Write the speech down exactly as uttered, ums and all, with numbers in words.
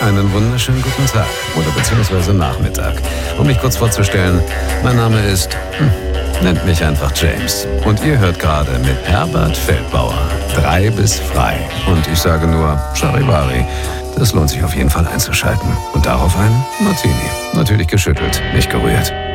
einen wunderschönen guten Tag oder beziehungsweise Nachmittag. Um mich kurz vorzustellen, mein Name ist, hm, nennt mich einfach James. Und ihr hört gerade mit Herbert Feldbauer drei bis frei. Und ich sage nur Charivari. Das lohnt sich auf jeden Fall einzuschalten. Und darauf ein Martini. Natürlich geschüttelt, nicht gerührt.